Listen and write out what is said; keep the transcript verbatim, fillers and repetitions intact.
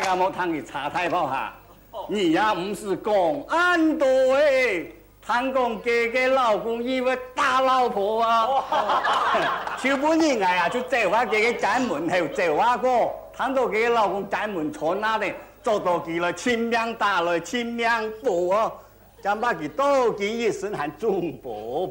家莫通去查太跑下，你也唔是講安多誒，聽講家嘅老公以為打老婆啊，小本人哎呀就走下家嘅宅門後走下過，聽到家嘅老公宅門坐那咧，做到佢來親命打來親命搏啊，咁把佢多幾一身還中搏。